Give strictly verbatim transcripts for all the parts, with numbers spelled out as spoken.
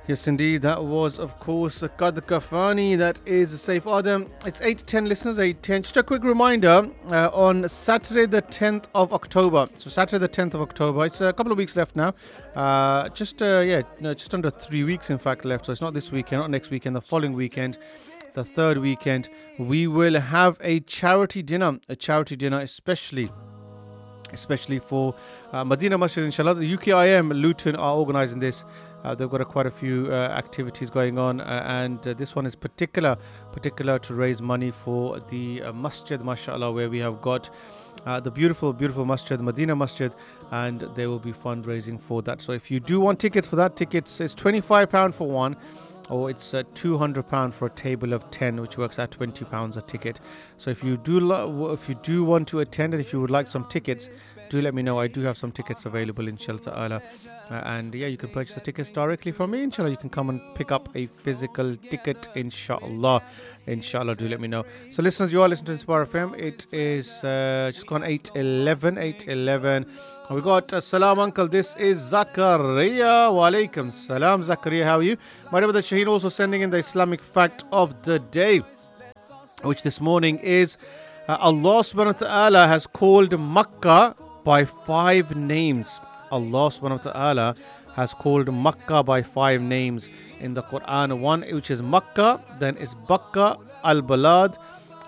Yes, indeed. That was, of course, Qad Kafani. That is Saif Adam. It's eight to ten listeners, eight to ten. Just a quick reminder uh, on Saturday, the tenth of October. So, Saturday, the tenth of October. It's a couple of weeks left now. Uh, just, uh, yeah, no, just under three weeks, in fact, left. So, it's not this weekend, not next weekend, the following weekend, the third weekend. We will have a charity dinner, a charity dinner, especially. especially for uh, Medina Masjid, inshallah. The U K I M Luton are organising this. Uh, they've got a, quite a few uh, activities going on, uh, and uh, this one is particular particular to raise money for the uh, masjid, mashallah, where we have got uh, the beautiful, beautiful masjid, Medina Masjid, and there will be fundraising for that. So if you do want tickets for that, tickets is twenty-five pounds for one, or it's uh, two hundred pounds for a table of ten, which works out twenty pounds a ticket. So if you do lo- if you do want to attend, and if you would like some tickets, do let me know. I do have some tickets available, inshallah ta'ala. Uh, and yeah, you can purchase the tickets directly from me, inshallah. You can come and pick up a physical ticket, inshallah. Inshallah, do let me know. So listeners, you are listening to Inspire F M. It is uh, just gone eight eleven, eight eleven. We got uh, Salam Uncle. This is Zakaria. Wa alaikum salam, Zakaria. How are you? My brother Shaheen also sending in the Islamic fact of the day, which this morning is uh, Allah subhanahu wa ta'ala has called Makkah by five names. Allah subhanahu wa ta'ala has called Makkah by five names in the Quran. One which is Makkah, then is Bakka, Al-Balad,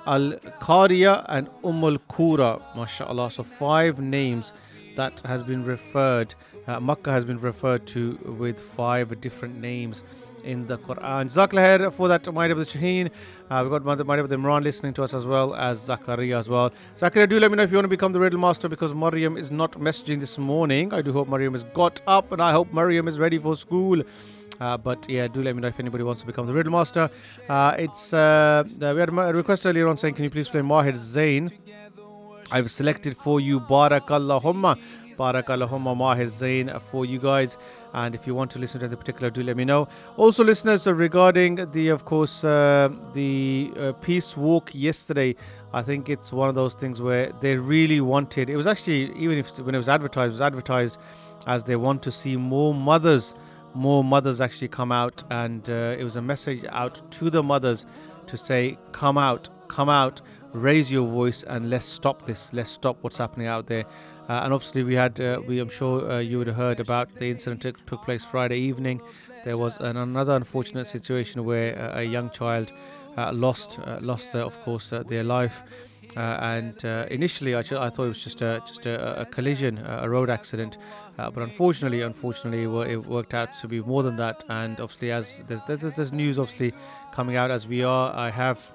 Al-Qariya and Umm al-Qura. MashaAllah. So five names that has been referred, uh, Makkah has been referred to with five different names in the Quran. Jazakallah for that, my brother Shaheen. Uh, we've got my brother Imran listening to us as well as Zakaria as well. Zakaria, do let me know if you want to become the riddle master, because Maryam is not messaging this morning. I do hope Maryam has got up, and I hope Maryam is ready for school. Uh, but yeah, do let me know if anybody wants to become the riddle master. Uh, it's uh, uh, we had a request earlier on saying, can you please play Mahir Zain? I've selected for you Barakallahumma. Barakallahumma Mahir Zain for you guys. And if you want to listen to the particular, do let me know. Also, listeners, uh, regarding the, of course, uh, the uh, peace walk yesterday, I think it's one of those things where they really wanted, it was actually, even if when it was advertised, it was advertised as they want to see more mothers, more mothers actually come out. And uh, it was a message out to the mothers to say, come out, come out, raise your voice, and let's stop this. Let's stop what's happening out there. Uh, and obviously, we had, uh, we I'm sure uh, you would have heard about the incident that took place Friday evening. There was an, another unfortunate situation where uh, a young child uh, lost, uh, lost, uh, of course, uh, their life. Uh, and uh, initially, I, I thought it was just a just a, a collision, a road accident. Uh, but unfortunately, unfortunately, it worked out to be more than that. And obviously, as there's there's, there's news obviously coming out as we are, I have.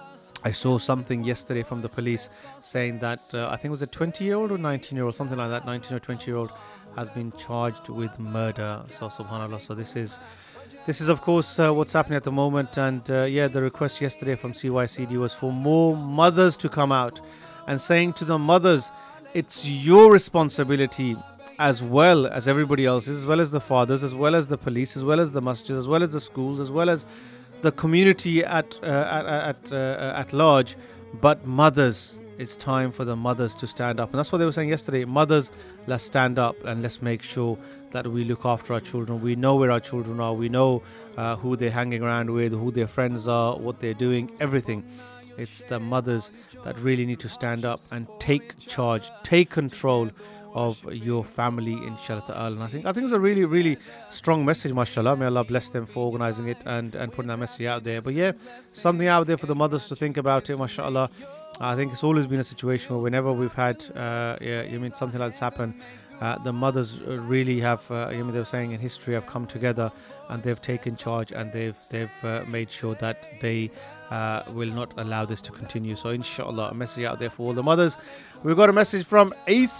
I saw something yesterday from the police saying that uh, I think it was a twenty-year-old or nineteen-year-old, something like that, nineteen or twenty-year-old has been charged with murder. So subhanallah. So this is, this is of course uh, what's happening at the moment. And uh, yeah, the request yesterday from C Y C D was for more mothers to come out and saying to the mothers, it's your responsibility as well as everybody else's, as well as the fathers, as well as the police, as well as the masjids, as well as the schools, as well as the community at uh, at at, uh, at large. But mothers, it's time for the mothers to stand up, and that's what they were saying yesterday. Mothers, let's stand up and let's make sure that we look after our children. We know where our children are. We know uh, who they're hanging around with, who their friends are, what they're doing, everything. It's the mothers that really need to stand up and take charge, take control of your family, inshallah ta'ala. And I think I think it's a really, really strong message, mashallah. May Allah bless them for organizing it and, and putting that message out there. But yeah, something out there for the mothers to think about it, mashallah. I think it's always been a situation where whenever we've had uh, yeah, you mean something like this happen, uh, the mothers really have, uh, you mean they were saying in history, have come together and they've taken charge, and they've they've uh, made sure that they uh, will not allow this to continue. So inshallah, a message out there for all the mothers. We've got a message from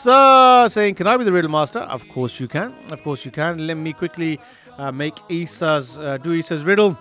Isa saying, can I be the riddle master? Of course you can. Of course you can. Let me quickly uh, make Isa's, uh, do Isa's riddle.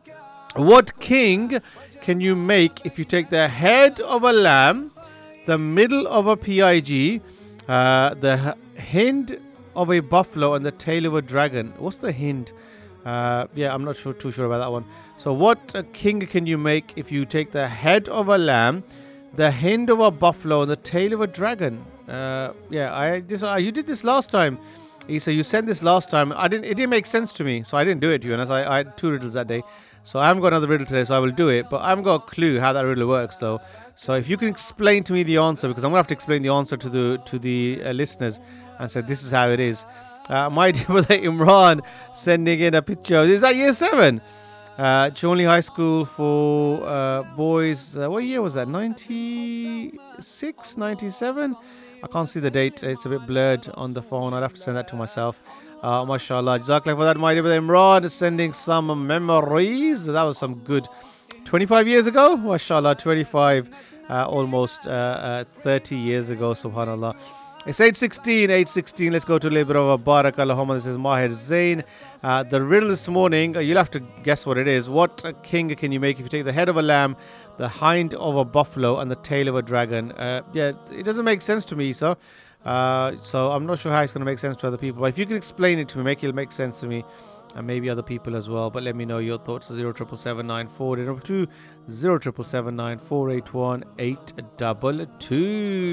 What king can you make if you take the head of a lamb, the middle of a pig, uh, the hind of a buffalo, and the tail of a dragon? What's the hind? Uh, yeah, I'm not sure, too sure about that one. So what uh, king can you make if you take the head of a lamb, the hind of a buffalo, and the tail of a dragon? Uh, yeah, I this uh, you did this last time. Isa, you said this last time. I didn't. It didn't make sense to me, so I didn't do it. To be honest, I, I had two riddles that day, so I haven't got another riddle today. So I will do it, but I haven't got a clue how that riddle works though. So if you can explain to me the answer, because I'm gonna have to explain the answer to the to the uh, listeners, and say this is how it is. Uh, my dear brother Imran sending in a picture. Is that year seven? Uh, Chonli High School for uh, boys. Uh, what year was that? ninety-six, ninety-seven? I can't see the date. It's a bit blurred on the phone. I'll have to send that to myself. Uh, mashallah. Jazakallah for that, my dear brother Imran. Sending some memories. That was some good. twenty-five years ago? Mashallah. twenty-five. Uh, almost uh, uh, thirty years ago. Subhanallah. It's eight sixteen, eight sixteen. Let's go to Labor of Barakallah. This is Mahir Zain. Uh, the riddle this morning, uh, you'll have to guess what it is. What uh, king can you make if you take the head of a lamb, the hind of a buffalo, and the tail of a dragon? Uh, yeah, it doesn't make sense to me, so uh, so I'm not sure how it's going to make sense to other people. But if you can explain it to me, make it make sense to me, and maybe other people as well. But let me know your thoughts. zero triple seven nine four two, zero triple seven nine four eight one eight double two.